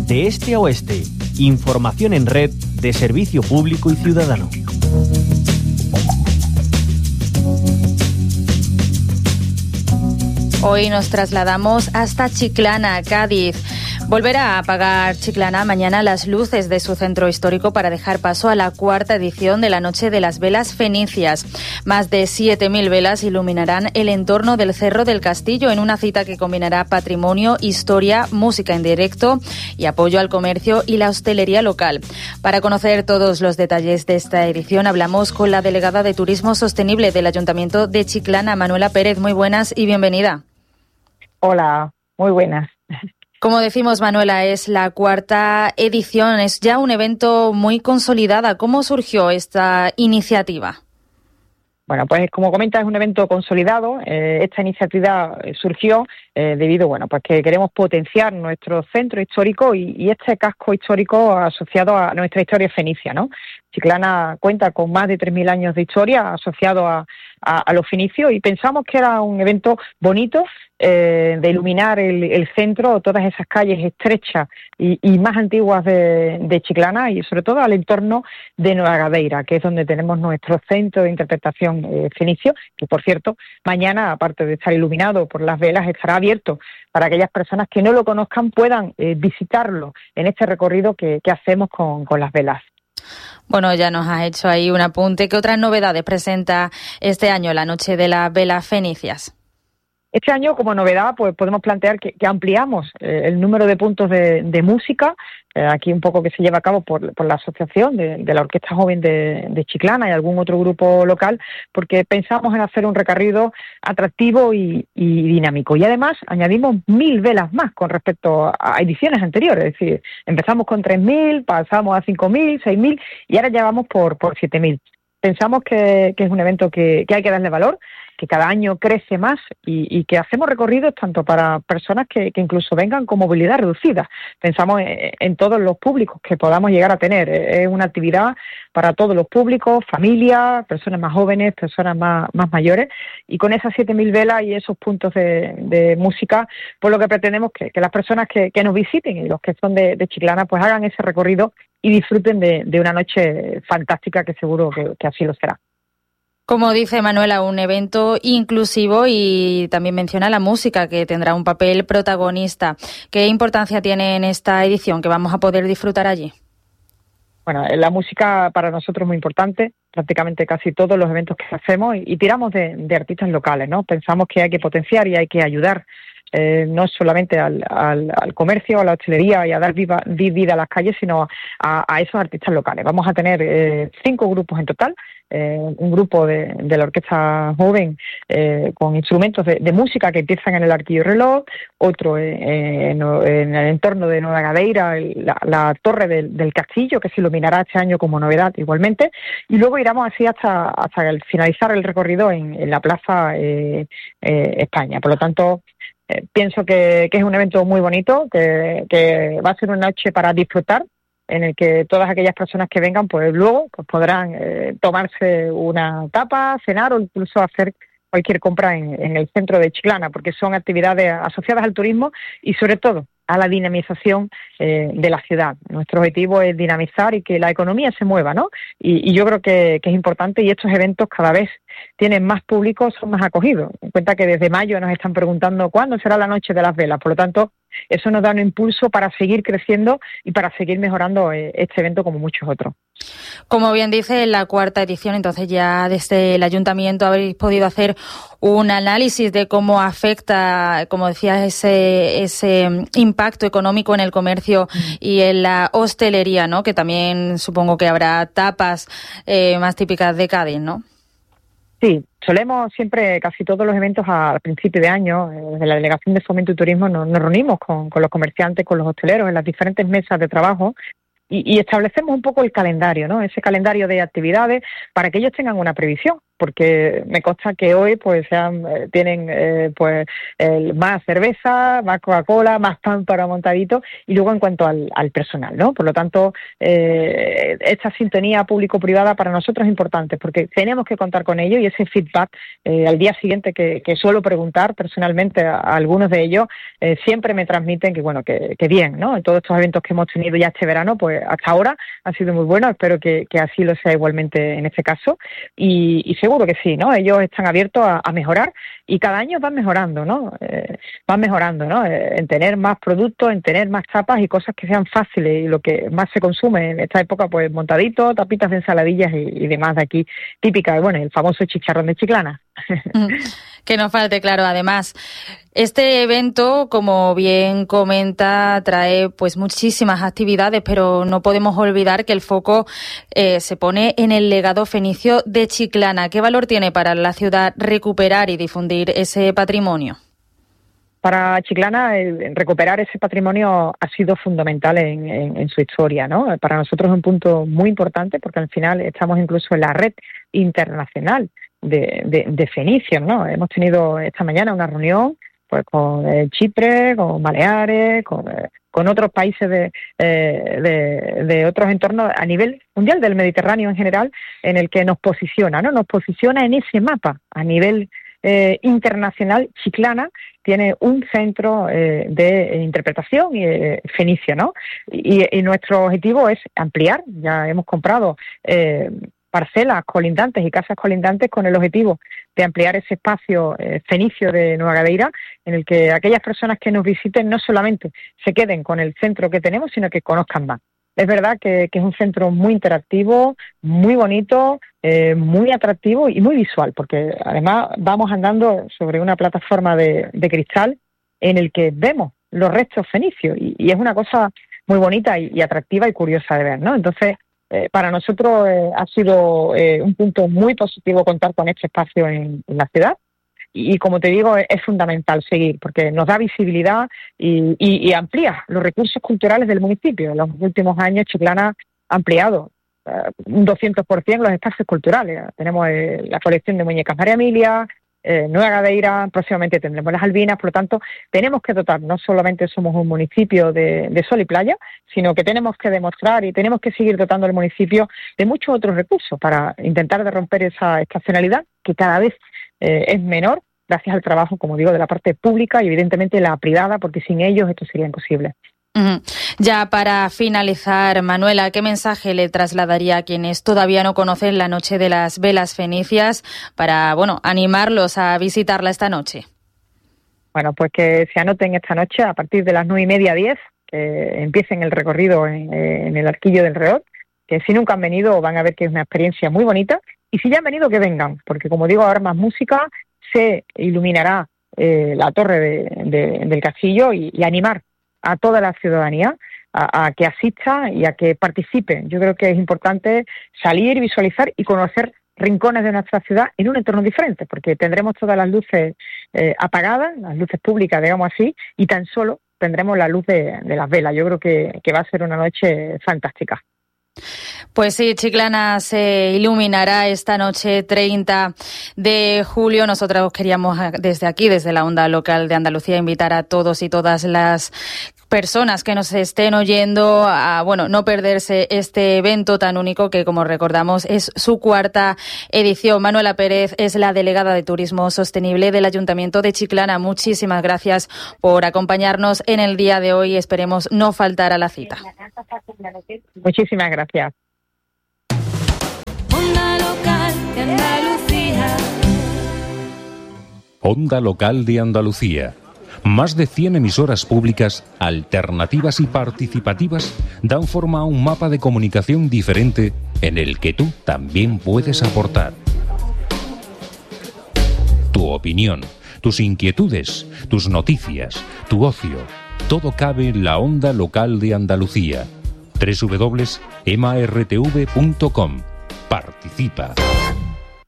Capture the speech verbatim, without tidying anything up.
de este a oeste. Información en red de Servicio Público y Ciudadano. Hoy nos trasladamos hasta Chiclana, Cádiz. Volverá a apagar Chiclana mañana las luces de su centro histórico para dejar paso a la cuarta edición de la Noche de las Velas Fenicias. Más de siete mil velas iluminarán el entorno del Cerro del Castillo en una cita que combinará patrimonio, historia, música en directo y apoyo al comercio y la hostelería local. Para conocer todos los detalles de esta edición hablamos con la delegada de Turismo Sostenible del Ayuntamiento de Chiclana, Manuela Pérez. Muy buenas y bienvenida. Hola, muy buenas. Como decimos, Manuela, es la cuarta edición, es ya un evento muy consolidada. ¿Cómo surgió esta iniciativa? Bueno, pues como comentas, es un evento consolidado. Eh, esta iniciativa surgió eh, debido, bueno, pues que queremos potenciar nuestro centro histórico y, y este casco histórico asociado a nuestra historia fenicia, ¿no? Chiclana cuenta con más de tres mil años de historia asociado a, a, a los fenicios y pensamos que era un evento bonito eh, de iluminar el, el centro, todas esas calles estrechas y, y más antiguas de, de Chiclana y sobre todo al entorno de Nueva Gadeira, que es donde tenemos nuestro centro de interpretación eh, fenicio, que por cierto, mañana, aparte de estar iluminado por las velas, estará abierto para aquellas personas que no lo conozcan puedan eh, visitarlo en este recorrido que, que hacemos con, con las velas. Bueno, ya nos has hecho ahí un apunte. ¿Qué otras novedades presenta este año la Noche de las Velas Fenicias? Este año, como novedad, pues podemos plantear que, que ampliamos eh, el número de puntos de, de música, eh, aquí un poco que se lleva a cabo por, por la asociación de, de la Orquesta Joven de, de Chiclana y algún otro grupo local, porque pensamos en hacer un recorrido atractivo y, y dinámico. Y además añadimos mil velas más con respecto a ediciones anteriores, es decir, empezamos con tres mil, pasamos a cinco mil, seis mil y ahora ya vamos por, por siete mil. Pensamos que, que es un evento que, que hay que darle valor, que cada año crece más y, y que hacemos recorridos tanto para personas que, que incluso vengan con movilidad reducida. Pensamos en, en todos los públicos que podamos llegar a tener. Es una actividad para todos los públicos, familias, personas más jóvenes, personas más, más mayores. Y con esas siete mil velas y esos puntos de, de música, pues lo que pretendemos es que, que las personas que, que nos visiten y los que son de, de Chiclana, pues hagan ese recorrido y disfruten de, de una noche fantástica que seguro que, que así lo será. Como dice Manuela, un evento inclusivo y también menciona la música, que tendrá un papel protagonista. ¿Qué importancia tiene en esta edición que vamos a poder disfrutar allí? Bueno, la música para nosotros es muy importante, prácticamente casi todos los eventos que hacemos y, y tiramos de, de artistas locales, ¿no? Pensamos que hay que potenciar y hay que ayudar Eh, no solamente al, al, al comercio, a la hostelería y a dar viva, vida a las calles, sino a, a esos artistas locales. Vamos a tener eh, cinco grupos en total, eh, un grupo de, de la Orquesta Joven eh, con instrumentos de, de música que empiezan en el Arquillo Reloj, otro eh, en, en el entorno de Nueva Gadeira, la, la torre del, del castillo, que se iluminará este año como novedad igualmente, y luego iremos así hasta, hasta el, finalizar el recorrido en, en la Plaza eh, eh, España. Por lo tanto, Eh, pienso que, que es un evento muy bonito, que, que va a ser una noche para disfrutar, en el que todas aquellas personas que vengan, pues luego pues podrán eh, tomarse una tapa, cenar o incluso hacer cualquier compra en, en el centro de Chiclana, porque son actividades asociadas al turismo y sobre todo a la dinamización eh, de la ciudad. Nuestro objetivo es dinamizar y que la economía se mueva, ¿no? Y, y yo creo que, que es importante y estos eventos cada vez tienen más público, son más acogidos. En cuenta que desde mayo nos están preguntando cuándo será la Noche de las Velas. Por lo tanto, eso nos da un impulso para seguir creciendo y para seguir mejorando eh, este evento como muchos otros. Como bien dice, la cuarta edición, entonces ya desde el ayuntamiento habéis podido hacer un análisis de cómo afecta, como decías, ese ese impacto económico en el comercio y en la hostelería, ¿no? Que también supongo que habrá tapas eh, más típicas de Cádiz, ¿no? Sí, solemos siempre, casi todos los eventos al principio de año, eh, desde la Delegación de Fomento y Turismo nos, nos reunimos con, con los comerciantes, con los hosteleros en las diferentes mesas de trabajo y, y establecemos un poco el calendario, ¿no? Ese calendario de actividades para que ellos tengan una previsión. porque me consta que hoy pues sean, eh, tienen eh, pues el, más cerveza, más Coca-Cola, más pan para Montadito, y luego en cuanto al, al personal, ¿no? Por lo tanto, eh, esta sintonía público-privada para nosotros es importante, porque tenemos que contar con ello, y ese feedback eh, al día siguiente que, que suelo preguntar personalmente a, a algunos de ellos, eh, siempre me transmiten que bueno, que, que bien, ¿no? En todos estos eventos que hemos tenido ya este verano, pues hasta ahora ha sido muy bueno, espero que, que así lo sea igualmente en este caso, y, y seguro que sí, ¿no? Ellos están abiertos a, a mejorar, y cada año van mejorando, ¿no? Eh, van mejorando, ¿no? Eh, en tener más productos, en tener más tapas y cosas que sean fáciles, y lo que más se consume en esta época, pues Montadito, tapitas de ensaladillas y, y demás de aquí, típica, bueno, el famoso chicharrón de Chiclana. Que no falte, claro. Además, este evento, como bien comenta, trae pues muchísimas actividades, pero no podemos olvidar que el foco eh, se pone en el legado fenicio de Chiclana. ¿Qué valor tiene para la ciudad recuperar y difundir ese patrimonio? Para Chiclana, el recuperar ese patrimonio ha sido fundamental en, en, en su historia, ¿no? Para nosotros es un punto muy importante, porque al final estamos incluso en la red internacional de, de, de fenicios, ¿no? Hemos tenido esta mañana una reunión pues con eh, Chipre, con Baleares, con, eh, con otros países de, eh, de, de otros entornos a nivel mundial, del Mediterráneo en general, en el que nos posiciona, ¿no? Nos posiciona en ese mapa a nivel Eh, internacional. Chiclana tiene un centro eh, de interpretación y eh, fenicio, ¿no? Y, y nuestro objetivo es ampliar. Ya hemos comprado eh, parcelas colindantes y casas colindantes con el objetivo de ampliar ese espacio eh, fenicio de Nueva Gadeira, en el que aquellas personas que nos visiten no solamente se queden con el centro que tenemos, sino que conozcan más. Es verdad que, que es un centro muy interactivo, muy bonito, eh, muy atractivo y muy visual, porque además vamos andando sobre una plataforma de, de cristal en el que vemos los restos fenicios, y, y es una cosa muy bonita y, y atractiva y curiosa de ver, ¿no? Entonces, eh, para nosotros eh, ha sido eh, un punto muy positivo contar con este espacio en, en la ciudad. Y, como te digo, es, es fundamental seguir, porque nos da visibilidad y, y, y amplía los recursos culturales del municipio. En los últimos años Chiclana ha ampliado uh, un doscientos por ciento los espacios culturales. Tenemos eh, la colección de muñecas María Emilia, eh, Nueva Gadeira, próximamente tendremos las Albinas. Por lo tanto, tenemos que dotar, no solamente somos un municipio de, de sol y playa, sino que tenemos que demostrar y tenemos que seguir dotando al municipio de muchos otros recursos para intentar de romper esa estacionalidad que cada vez Eh, es menor, gracias al trabajo, como digo, de la parte pública y evidentemente la privada, porque sin ellos esto sería imposible. Uh-huh. Ya para finalizar, Manuela, ¿qué mensaje le trasladaría a quienes todavía no conocen la Noche de las Velas Fenicias para, bueno, animarlos a visitarla esta noche? Bueno, pues que se anoten esta noche a partir de las nueve y media, diez, que empiecen el recorrido en, en el Arquillo del Reot, que si nunca han venido van a ver que es una experiencia muy bonita. Y si ya han venido, que vengan, porque como digo, ahora más música, se iluminará eh, la torre de, de, del castillo y, y animar a toda la ciudadanía a, a que asista y a que participe. Yo creo que es importante salir, visualizar y conocer rincones de nuestra ciudad en un entorno diferente, porque tendremos todas las luces eh, apagadas, las luces públicas, digamos así, y tan solo tendremos la luz de, de las velas. Yo creo que, que va a ser una noche fantástica. Pues sí, Chiclana se iluminará esta noche treinta de julio. Nosotros queríamos desde aquí, desde la onda local de Andalucía, invitar a todos y todas las personas que nos estén oyendo a, bueno, no perderse este evento tan único que, como recordamos, es su cuarta edición. Manuela Pérez es la delegada de Turismo Sostenible del Ayuntamiento de Chiclana. Muchísimas gracias por acompañarnos en el día de hoy. Esperemos no faltar a la cita. Muchísimas gracias. Onda Local de Andalucía. Onda Local de Andalucía. Más de cien emisoras públicas, alternativas y participativas dan forma a un mapa de comunicación diferente en el que tú también puedes aportar. Tu opinión, tus inquietudes, tus noticias, tu ocio, todo cabe en la Onda Local de Andalucía. doble u doble u doble u punto ema erre te ve punto com. Participa.